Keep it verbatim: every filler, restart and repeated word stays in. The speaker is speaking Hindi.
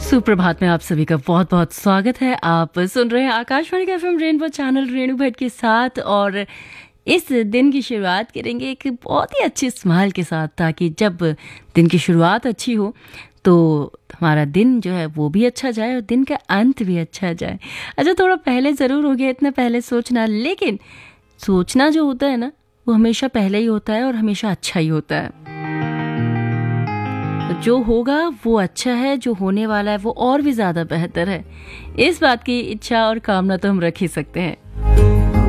सुप्रभात में आप सभी का बहुत बहुत स्वागत है। आप सुन रहे हैं आकाशवाणी का FM rainbow channel Renu Bhatt के साथ, और इस दिन की शुरुआत करेंगे एक बहुत ही अच्छी स्माइल के साथ, ताकि जब दिन की शुरुआत अच्छी हो तो हमारा दिन जो है वो भी अच्छा जाए और दिन का अंत भी अच्छा जाए। अच्छा, थोड़ा पहले ज़रूर हो गया इतना पहले सोचना, लेकिन सोचना जो होता है ना वो हमेशा पहले ही होता है और हमेशा अच्छा ही होता है। जो होगा वो अच्छा है, जो होने वाला है वो और भी ज़्यादा बेहतर है। इस बात की इच्छा और कामना तो हम रख ही सकते हैं।